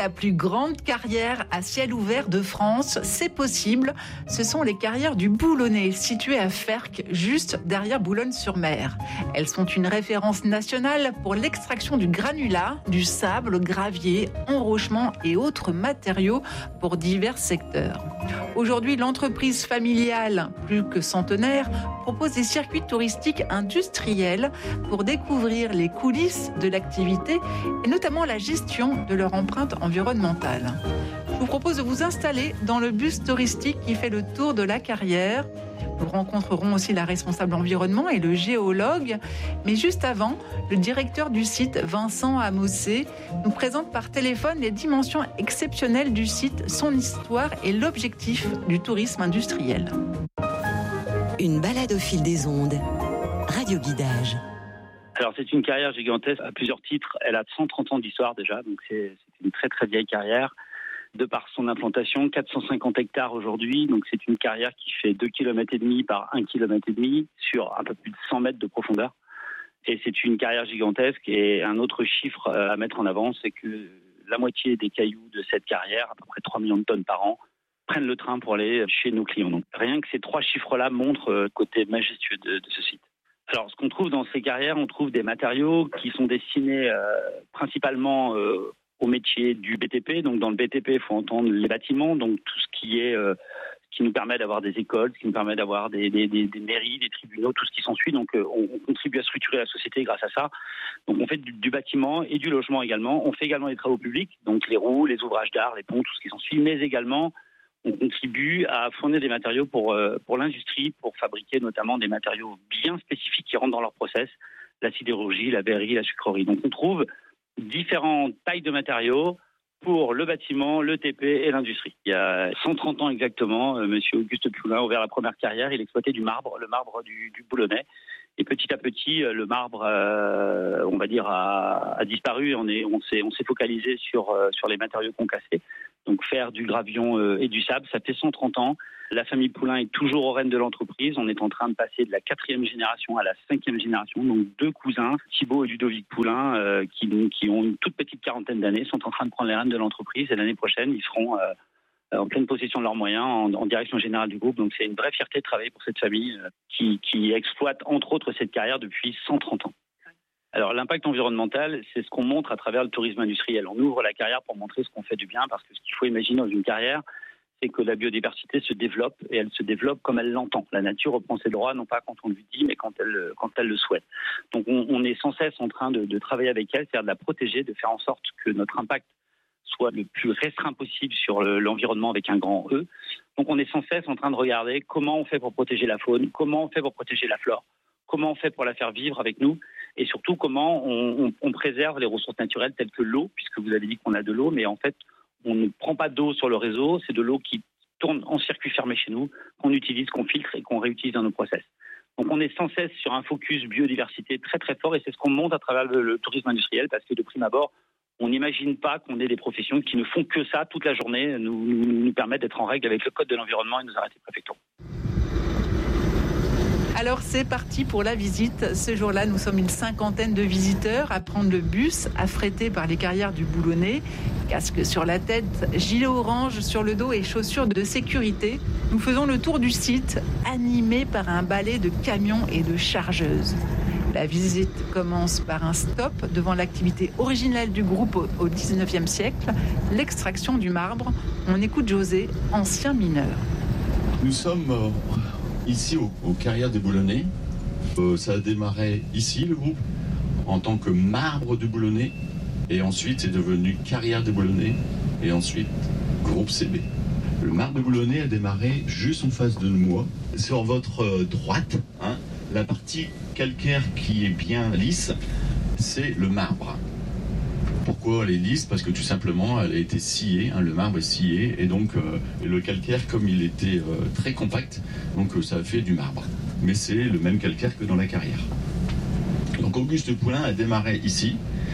la plus grande carrière à ciel ouvert de France. C'est possible. Ce sont les carrières du Boulonnais, situées à Ferques, juste derrière Boulogne-sur-Mer. Elles sont une référence nationale pour l'extraction du granulat, du sable, gravier, enrochement et autres matériaux pour divers secteurs. Aujourd'hui, l'entreprise familiale, plus que centenaire, propose des circuits touristiques industriels pour découvrir les coulisses de l'activité et notamment la gestion de leur empreinte environnementale. Je vous propose de vous installer dans le bus touristique qui fait le tour de la carrière. Nous rencontrerons aussi la responsable environnement et le géologue. Mais juste avant, le directeur du site, Vincent Amossé, nous présente par téléphone les dimensions exceptionnelles du site, son histoire et l'objectif du tourisme industriel. Une balade au fil des ondes. Radio Guidage. Alors c'est une carrière gigantesque à plusieurs titres. Elle a 130 ans d'histoire déjà, donc c'est une très très vieille carrière. De par son implantation, 450 hectares aujourd'hui, donc c'est une carrière qui fait 2,5 km par 1,5 km sur un peu plus de 100 mètres de profondeur. Et c'est une carrière gigantesque. Et un autre chiffre à mettre en avant, c'est que la moitié des cailloux de cette carrière, à peu près 3 millions de tonnes par an, prennent le train pour aller chez nos clients. Donc rien que ces 3 chiffres-là montrent le côté majestueux de ce site. Alors, ce qu'on trouve dans ces carrières, on trouve des matériaux qui sont destinés principalement au métier du BTP. Donc, dans le BTP, il faut entendre les bâtiments, donc tout ce qui est qui nous permet d'avoir des écoles, qui nous permet d'avoir des mairies, des tribunaux, tout ce qui s'ensuit. Donc, on contribue à structurer la société grâce à ça. Donc, on fait du bâtiment et du logement également. On fait également des travaux publics, donc les roues, les ouvrages d'art, les ponts, tout ce qui s'ensuit, mais également on contribue à fournir des matériaux pour l'industrie, pour fabriquer notamment des matériaux bien spécifiques qui rentrent dans leur process, la sidérurgie, la verrerie, la sucrerie. Donc on trouve différentes tailles de matériaux pour le bâtiment, le TP et l'industrie. Il y a 130 ans exactement, monsieur Auguste Poulain a ouvert la première carrière, il exploitait du marbre, le marbre du Boulonnais. Et petit à petit, le marbre, on va dire, a disparu. On s'est focalisé sur les matériaux concassés. Donc faire du gravion et du sable, ça fait 130 ans. La famille Poulain est toujours aux rênes de l'entreprise. On est en train de passer de la 4e génération à la 5e génération. Donc 2 cousins, Thibaut et Ludovic Poulain, qui ont une toute petite quarantaine d'années, sont en train de prendre les rênes de l'entreprise. Et l'année prochaine, ils seront en pleine possession de leurs moyens, en direction générale du groupe. Donc c'est une vraie fierté de travailler pour cette famille qui exploite entre autres cette carrière depuis 130 ans. Alors l'impact environnemental, c'est ce qu'on montre à travers le tourisme industriel. On ouvre la carrière pour montrer ce qu'on fait du bien, parce que ce qu'il faut imaginer dans une carrière, c'est que la biodiversité se développe, et elle se développe comme elle l'entend. La nature reprend ses droits, non pas quand on lui dit, mais quand elle le souhaite. Donc on est sans cesse en train de travailler avec elle, c'est-à-dire de la protéger, de faire en sorte que notre impact soit le plus restreint possible sur l'environnement avec un grand E. Donc on est sans cesse en train de regarder comment on fait pour protéger la faune, comment on fait pour protéger la flore, comment on fait pour la faire vivre avec nous, et surtout comment on préserve les ressources naturelles telles que l'eau, puisque vous avez dit qu'on a de l'eau, mais en fait on ne prend pas d'eau sur le réseau, c'est de l'eau qui tourne en circuit fermé chez nous, qu'on utilise, qu'on filtre et qu'on réutilise dans nos process. Donc on est sans cesse sur un focus biodiversité très très fort, et c'est ce qu'on montre à travers le tourisme industriel, parce que de prime abord, on n'imagine pas qu'on ait des professions qui ne font que ça toute la journée, nous permettent d'être en règle avec le code de l'environnement et nos arrêtés préfectoraux. Alors c'est parti pour la visite. Ce jour-là, nous sommes une 50aine de visiteurs à prendre le bus, affrété par les carrières du Boulonnais. Casque sur la tête, gilet orange sur le dos et chaussures de sécurité. Nous faisons le tour du site, animé par un balai de camions et de chargeuses. La visite commence par un stop devant l'activité originelle du groupe au 19e siècle, l'extraction du marbre. On écoute José, ancien mineur. Nous sommes ici aux carrières des Boulonnais. Ça a démarré ici, le groupe, en tant que marbre du Boulonnais, et ensuite c'est devenu carrière des Boulonnais, et ensuite groupe CB. Le marbre du Boulonnais a démarré juste en face de moi, sur votre droite, la partie calcaire qui est bien lisse, c'est le marbre. Pourquoi elle est lisse ? Parce que tout simplement elle a été sciée, le marbre est scié, et donc le calcaire, comme il était très compact, donc ça a fait du marbre. Mais c'est le même calcaire que dans la carrière. Donc Auguste Poulain a démarré ici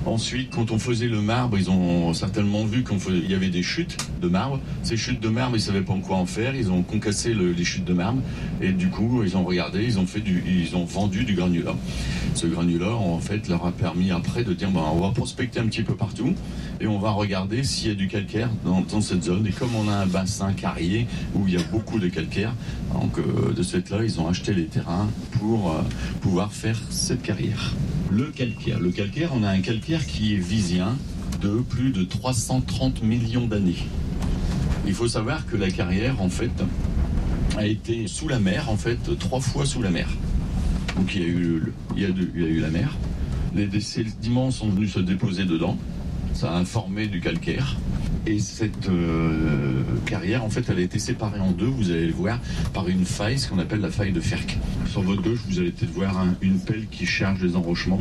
Ensuite, quand on faisait le marbre, ils ont certainement vu qu'il y avait des chutes de marbre. Ces chutes de marbre, ils ne savaient pas quoi en faire. Ils ont concassé les chutes de marbre. Et du coup, ils ont regardé, ils ont vendu du granulat. Ce granulat, en fait, leur a permis après de dire, on va prospecter un petit peu partout. Et on va regarder s'il y a du calcaire dans cette zone. Et comme on a un bassin carrier où il y a beaucoup de calcaire, donc de ce fait-là, ils ont acheté les terrains pour pouvoir faire cette carrière. Le calcaire, on a un calcaire qui est visien de plus de 330 millions d'années. Il faut savoir que la carrière, en fait, a été sous la mer, en fait, 3 fois sous la mer. Donc il y a eu la mer. Les sédiments sont venus se déposer dedans. Ça a formé du calcaire. Et cette carrière, en fait, elle a été séparée en deux, vous allez le voir, par une faille, ce qu'on appelle la faille de Ferck. Sur votre gauche, vous allez peut-être voir une pelle qui charge les enrochements.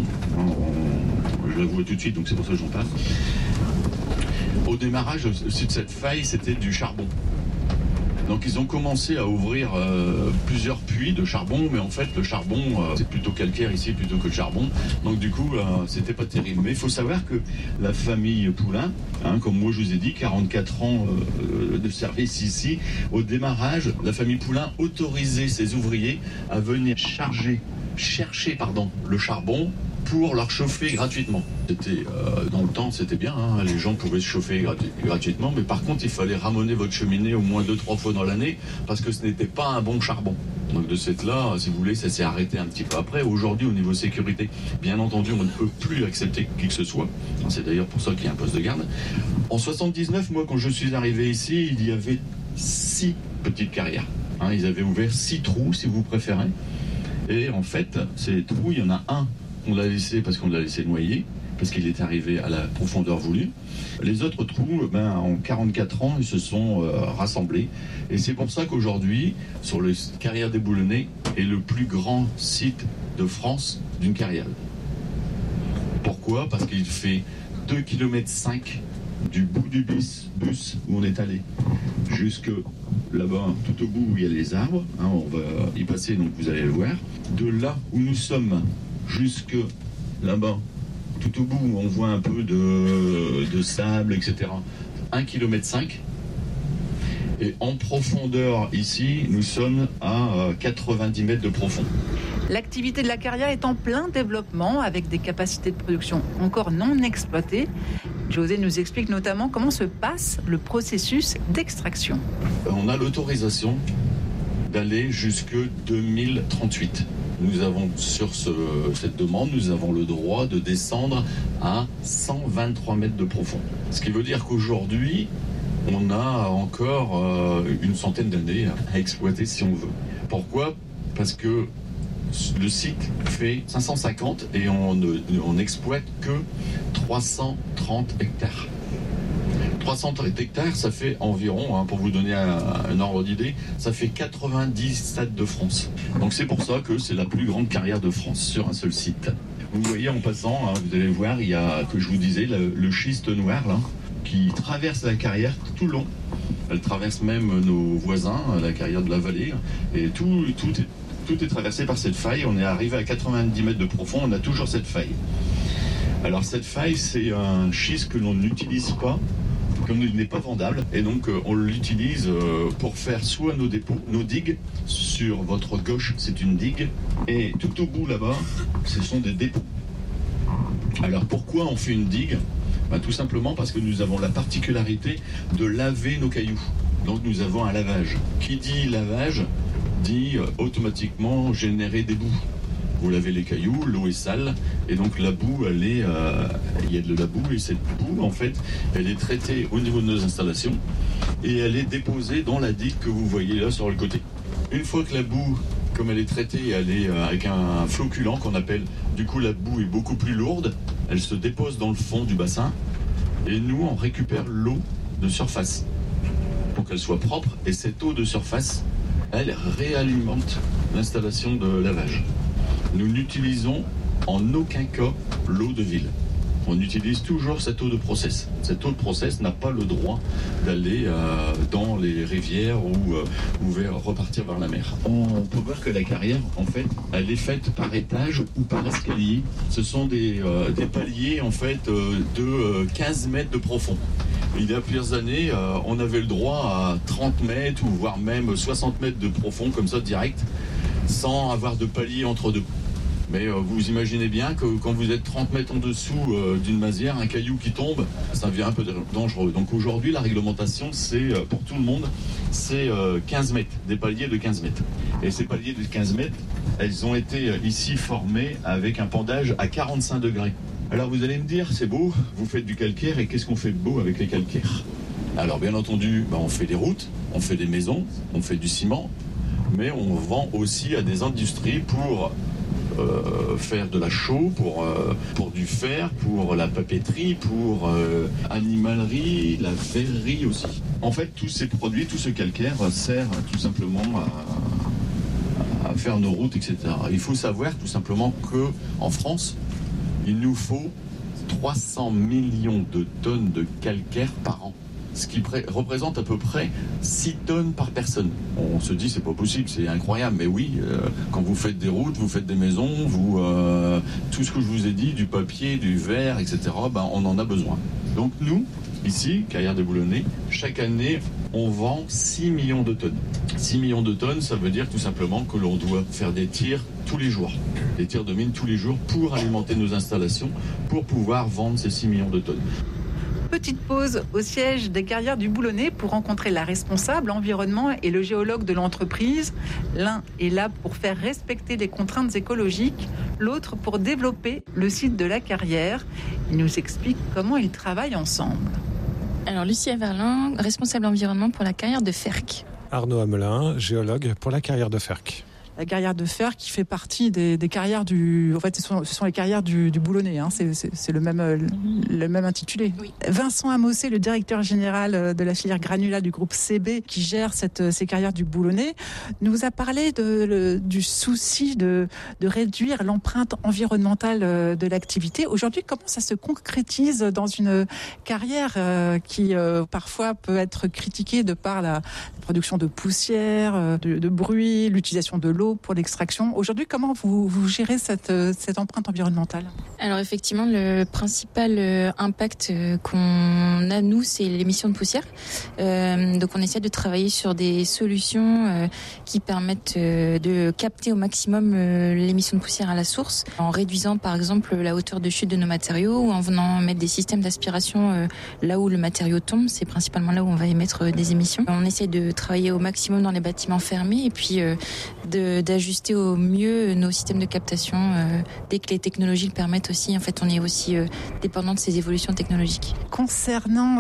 Je la vois tout de suite, donc c'est pour ça que j'en parle. Au démarrage aussi de cette faille, c'était du charbon. Donc ils ont commencé à ouvrir plusieurs puits de charbon, mais en fait le charbon c'est plutôt calcaire ici plutôt que le charbon. Donc du coup c'était pas terrible. Mais il faut savoir que la famille Poulain, comme moi je vous ai dit, 44 ans de service ici, au démarrage, la famille Poulain autorisait ses ouvriers à venir chercher le charbon pour leur chauffer gratuitement. Dans le temps, c'était bien, les gens pouvaient se chauffer gratuitement, mais par contre, il fallait ramoner votre cheminée au moins 2-3 fois dans l'année, parce que ce n'était pas un bon charbon. Donc de cette là, si vous voulez, ça s'est arrêté un petit peu après. Aujourd'hui, au niveau sécurité, bien entendu, on ne peut plus accepter qui que ce soit. C'est d'ailleurs pour ça qu'il y a un poste de garde. En 79, moi, quand je suis arrivé ici, il y avait 6 petites carrières. Ils avaient ouvert 6 trous, si vous préférez. Et en fait, ces trous, il y en a un on l'a laissé parce qu'on l'a laissé noyer, parce qu'il est arrivé à la profondeur voulue. Les autres trous, en 44 ans, ils se sont rassemblés. Et c'est pour ça qu'aujourd'hui, sur le carrière des Boulonnais, est le plus grand site de France d'une carrière. Pourquoi ? Parce qu'il fait 2,5 km du bout du bus où on est allé jusque là-bas, tout au bout où il y a les arbres. On va y passer, donc vous allez le voir. De là où nous sommes jusque là-bas, tout au bout où on voit un peu de sable, etc. 1,5 km. Et en profondeur, ici, nous sommes à 90 mètres de profond. L'activité de la carrière est en plein développement avec des capacités de production encore non exploitées. José nous explique notamment comment se passe le processus d'extraction. On a l'autorisation d'aller jusque 2038. Nous avons, sur cette demande, nous avons le droit de descendre à 123 mètres de profond. Ce qui veut dire qu'aujourd'hui, on a encore une centaine d'années à exploiter si on veut. Pourquoi ? Parce que le site fait 550 et on n'exploite que 330 hectares. 330 hectares, ça fait environ, pour vous donner un ordre d'idée, ça fait 90 stades de France. Donc c'est pour ça que c'est la plus grande carrière de France sur un seul site. Vous voyez en passant, vous allez voir, il y a, que je vous disais, le schiste noir là, qui traverse la carrière tout le long. Elle traverse même nos voisins, la carrière de la vallée, et tout est traversé par cette faille. On est arrivé à 90 mètres de profond, on a toujours cette faille. Alors cette faille, c'est un schiste que l'on n'utilise pas, comme il n'est pas vendable, et donc on l'utilise pour faire soit nos digues. Sur votre gauche, c'est une digue, et tout au bout là-bas, ce sont des dépôts. Alors pourquoi on fait une digue ? Tout simplement parce que nous avons la particularité de laver nos cailloux. Donc nous avons un lavage. Qui dit lavage dit automatiquement générer des boues. Vous lavez les cailloux, l'eau est sale, et donc la boue, il y a de la boue, et cette boue, en fait, elle est traitée au niveau de nos installations, et elle est déposée dans la digue que vous voyez là sur le côté. Une fois que la boue, comme elle est traitée, elle est avec un floculant qu'on appelle, du coup la boue est beaucoup plus lourde, elle se dépose dans le fond du bassin, et nous, on récupère l'eau de surface, pour qu'elle soit propre, et cette eau de surface, elle réalimente l'installation de lavage. Nous n'utilisons en aucun cas l'eau de ville. on utilise toujours cette eau de process. Cette eau de process n'a pas le droit d'aller dans les rivières ou repartir vers la mer. On peut voir que la carrière, en fait, elle est faite par étage ou par escalier. Ce sont des paliers, en fait, de 15 mètres de profond. Il y a plusieurs années, on avait le droit à 30 mètres ou voire même 60 mètres de profond, comme ça, direct, sans avoir de palier entre deux. Mais vous imaginez bien que quand vous êtes 30 mètres en dessous d'une masière, un caillou qui tombe, ça devient un peu dangereux. Donc aujourd'hui, la réglementation, c'est pour tout le monde, c'est 15 mètres, des paliers de 15 mètres. Et ces paliers de 15 mètres, elles ont été ici formées avec un pendage à 45 degrés. Alors vous allez me dire, c'est beau, vous faites du calcaire, et qu'est-ce qu'on fait de beau avec les calcaires? Alors bien entendu, on fait des routes, on fait des maisons, on fait du ciment, mais on vend aussi à des industries pour faire de la chaux, pour du fer, pour la papeterie, pour animalerie, la verrerie aussi. En fait, tous ces produits, tout ce calcaire sert tout simplement à faire nos routes, etc. Il faut savoir tout simplement qu'en France, il nous faut 300 millions de tonnes de calcaire par an, ce qui représente à peu près 6 tonnes par personne. On se dit c'est pas possible, c'est incroyable, mais oui, quand vous faites des routes, vous faites des maisons, tout ce que je vous ai dit, du papier, du verre, etc., on en a besoin. Donc nous, ici, Carrière des Boulonnais, chaque année, on vend 6 millions de tonnes. 6 millions de tonnes, ça veut dire tout simplement que l'on doit faire des tirs tous les jours, des tirs de mine tous les jours pour alimenter nos installations, pour pouvoir vendre ces 6 millions de tonnes. Petite pause au siège des Carrières du Boulonnais pour rencontrer la responsable environnement et le géologue de l'entreprise. L'un est là pour faire respecter les contraintes écologiques, l'autre pour développer le site de la carrière. Il nous explique comment ils travaillent ensemble. Alors Lucie Verlin, responsable environnement pour la carrière de Ferck. Arnaud Hamelin, géologue pour la carrière de Ferck. La carrière de Ferck qui fait partie des carrières en fait, ce sont les carrières du Boulonnais, hein. C'est le même intitulé. Oui. Vincent Amossé, le directeur général de la filière granulat du groupe CB, qui gère ces carrières du Boulonnais, nous a parlé du souci de réduire l'empreinte environnementale de l'activité. Aujourd'hui, comment ça se concrétise dans une carrière qui parfois peut être critiquée de par la production de poussière, de bruit, l'utilisation de l'eau pour l'extraction. Aujourd'hui, comment vous gérez cette empreinte environnementale ? Alors effectivement, le principal impact qu'on a, nous, c'est l'émission de poussière. Donc on essaie de travailler sur des solutions qui permettent de capter au maximum l'émission de poussière à la source, en réduisant par exemple la hauteur de chute de nos matériaux ou en venant mettre des systèmes d'aspiration là où le matériau tombe. C'est principalement là où on va émettre des émissions. On essaie de travailler au maximum dans les bâtiments fermés et puis d'ajuster au mieux nos systèmes de captation dès que les technologies le permettent aussi. En fait, on est aussi dépendant de ces évolutions technologiques. Concernant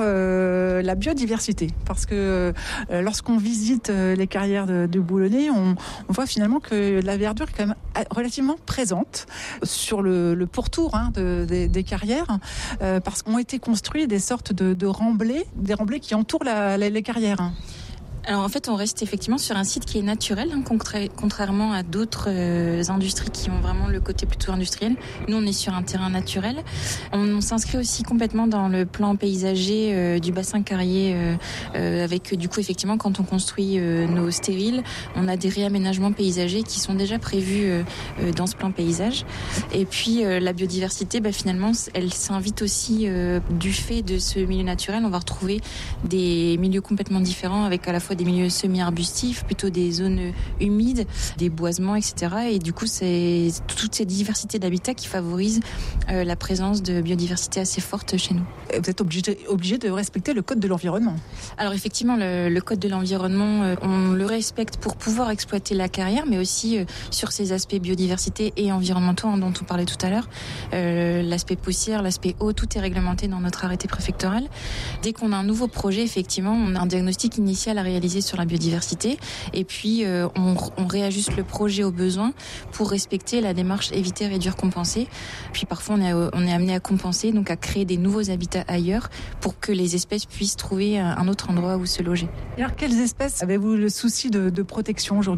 la biodiversité, parce que lorsqu'on visite les carrières de Boulonnais, on voit finalement que la verdure est quand même relativement présente sur le pourtour des carrières, parce qu'ont été construits des sortes de remblais, des remblais qui entourent les carrières. Alors en fait, on reste effectivement sur un site qui est naturel, contrairement à d'autres industries qui ont vraiment le côté plutôt industriel. Nous, on est sur un terrain naturel. On s'inscrit aussi complètement dans le plan paysager du bassin carrier, avec du coup effectivement quand on construit nos stériles, on a des réaménagements paysagers qui sont déjà prévus dans ce plan paysage. Et puis la biodiversité, finalement, elle s'invite aussi du fait de ce milieu naturel. On va retrouver des milieux complètement différents avec à la fois des milieux semi-arbustifs, plutôt des zones humides, des boisements, etc. Et du coup, c'est toute cette diversité d'habitats qui favorise la présence de biodiversité assez forte chez nous. Vous êtes obligé de respecter le code de l'environnement. Alors effectivement, le code de l'environnement, on le respecte pour pouvoir exploiter la carrière, mais aussi sur ces aspects biodiversité et environnementaux dont on parlait tout à l'heure. L'aspect poussière, l'aspect eau, tout est réglementé dans notre arrêté préfectoral. Dès qu'on a un nouveau projet, effectivement, on a un diagnostic initial à réaliser sur la biodiversité et puis on réajuste le projet aux besoins pour respecter la démarche éviter, réduire, compenser. Puis parfois on est amené à compenser, donc à créer des nouveaux habitats ailleurs pour que les espèces puissent trouver un autre endroit où se loger. Alors quelles espèces avez-vous le souci de protection aujourd'hui ?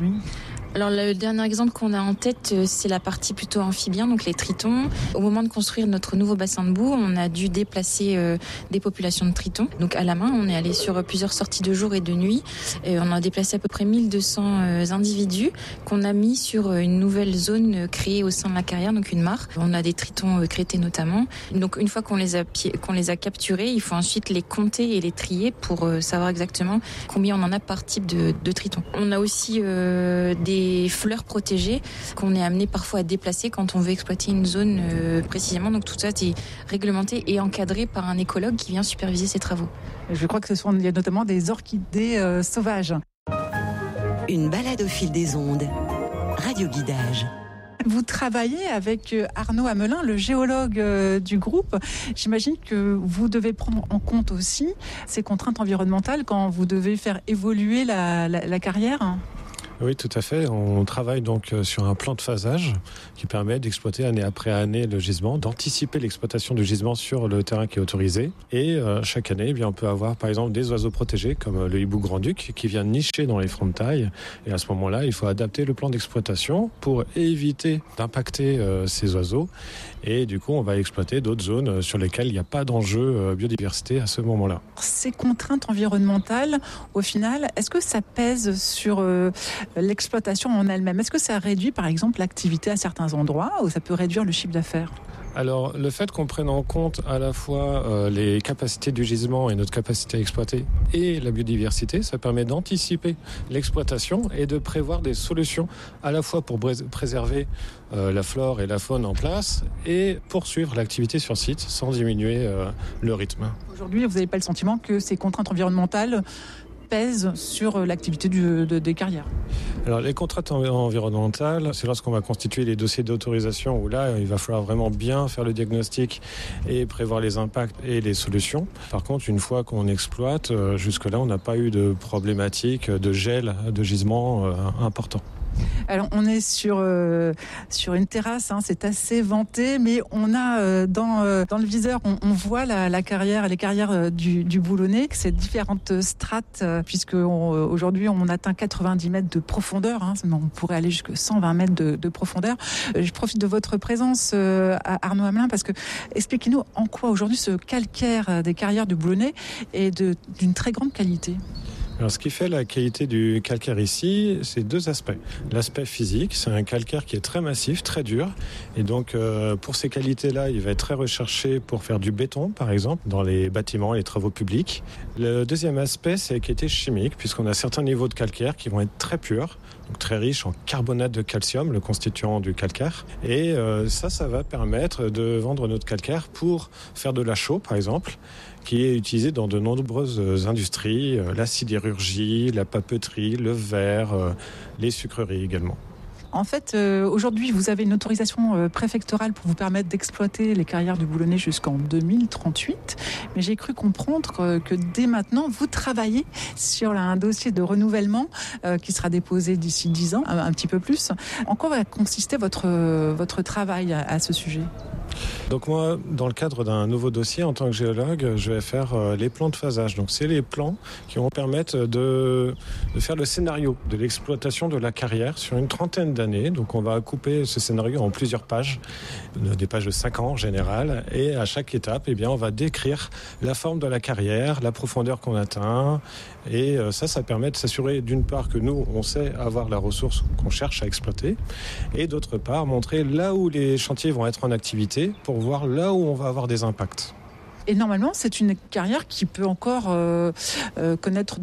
Alors le dernier exemple qu'on a en tête, c'est la partie plutôt amphibien, donc les tritons. Au moment de construire notre nouveau bassin de boue, on a dû déplacer des populations de tritons. Donc à la main, on est allé sur plusieurs sorties de jour et de nuit. Et on a déplacé à peu près 1200 individus qu'on a mis sur une nouvelle zone créée au sein de la carrière, donc une mare. On a des tritons crétés notamment. Donc une fois qu'on les a capturés, il faut ensuite les compter et les trier pour savoir exactement combien on en a par type de triton. On a aussi des fleurs protégées qu'on est amené parfois à déplacer quand on veut exploiter une zone précisément. Donc tout ça est réglementé et encadré par un écologue qui vient superviser ces travaux. Je crois que il y a notamment des orchidées sauvages. Une balade au fil des ondes. Radio-guidage. Vous travaillez avec Arnaud Hamelin, le géologue du groupe. J'imagine que vous devez prendre en compte aussi ces contraintes environnementales quand vous devez faire évoluer la carrière. Oui, tout à fait. On travaille donc sur un plan de phasage qui permet d'exploiter année après année le gisement, d'anticiper l'exploitation du gisement sur le terrain qui est autorisé. Et chaque année, eh bien, on peut avoir par exemple des oiseaux protégés comme le hibou grand-duc qui vient nicher dans les fronts de taille. Et à ce moment-là, il faut adapter le plan d'exploitation pour éviter d'impacter ces oiseaux. Et du coup, on va exploiter d'autres zones sur lesquelles il n'y a pas d'enjeu biodiversité à ce moment-là. Ces contraintes environnementales, au final, est-ce que ça pèse sur l'exploitation en elle-même? Est-ce que ça réduit, par exemple, l'activité à certains endroits ou ça peut réduire le chiffre d'affaires? Alors, le fait qu'on prenne en compte à la fois les capacités du gisement et notre capacité à exploiter et la biodiversité, ça permet d'anticiper l'exploitation et de prévoir des solutions à la fois pour préserver la flore et la faune en place et poursuivre l'activité sur site sans diminuer le rythme. Aujourd'hui, vous n'avez pas le sentiment que ces contraintes environnementales pèsent sur l'activité des carrières? Alors les contraintes environnementales, c'est lorsqu'on va constituer les dossiers d'autorisation où là, il va falloir vraiment bien faire le diagnostic et prévoir les impacts et les solutions. Par contre, une fois qu'on exploite, jusque-là, on n'a pas eu de problématique de gel de gisement important. Alors on est sur une terrasse, c'est assez vanté, mais on a dans le viseur, on voit les carrières du Boulonnais, ces différentes strates, puisque aujourd'hui on atteint 90 mètres de profondeur, on pourrait aller jusqu'à 120 mètres de profondeur. Je profite de votre présence à Arnaud Hamelin, parce que expliquez-nous en quoi aujourd'hui ce calcaire des carrières du Boulonnais est d'une très grande qualité. Alors, ce qui fait la qualité du calcaire ici, c'est deux aspects. L'aspect physique, c'est un calcaire qui est très massif, très dur. Et donc, pour ces qualités-là, il va être très recherché pour faire du béton, par exemple, dans les bâtiments et les travaux publics. Le deuxième aspect, c'est la qualité chimique, puisqu'on a certains niveaux de calcaire qui vont être très purs, donc très riches en carbonate de calcium, le constituant du calcaire. Et ça va permettre de vendre notre calcaire pour faire de la chaux, par exemple, qui est utilisé dans de nombreuses industries, la sidérurgie, la papeterie, le verre, les sucreries également. En fait, aujourd'hui, vous avez une autorisation préfectorale pour vous permettre d'exploiter les carrières du Boulonnais jusqu'en 2038. Mais j'ai cru comprendre que dès maintenant, vous travaillez sur un dossier de renouvellement qui sera déposé d'ici 10 ans, un petit peu plus. En quoi va consister votre travail à ce sujet ? Donc moi, dans le cadre d'un nouveau dossier, en tant que géologue, je vais faire les plans de phasage. Donc c'est les plans qui vont permettre de faire le scénario de l'exploitation de la carrière sur une trentaine d'années. Donc on va couper ce scénario en plusieurs pages, des pages de 5 ans en général. Et à chaque étape, eh bien, on va décrire la forme de la carrière, la profondeur qu'on atteint. Et ça permet de s'assurer d'une part que nous, on sait avoir la ressource qu'on cherche à exploiter. Et d'autre part, montrer là où les chantiers vont être en activité pour voir là où on va avoir des impacts. Et normalement, c'est une carrière qui peut encore connaître